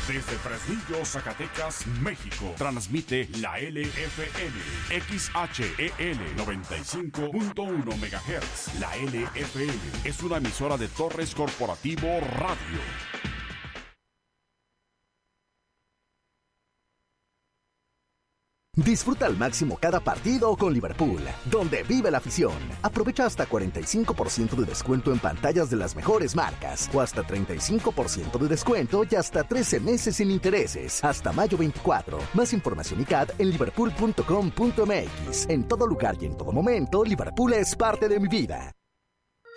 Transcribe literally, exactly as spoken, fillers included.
Desde Fresnillo, Zacatecas, México, transmite la L F M, X H E L noventa y cinco punto uno megahertz. La L F M es una emisora de Torres Corporativo Radio. Disfruta al máximo cada partido con Liverpool, donde vive la afición. Aprovecha hasta cuarenta y cinco por ciento de descuento en pantallas de las mejores marcas, o hasta treinta y cinco por ciento de descuento y hasta trece meses sin intereses, hasta mayo veinticuatro. Más información y C A D en liverpool punto com punto m x. En todo lugar y en todo momento, Liverpool es parte de mi vida.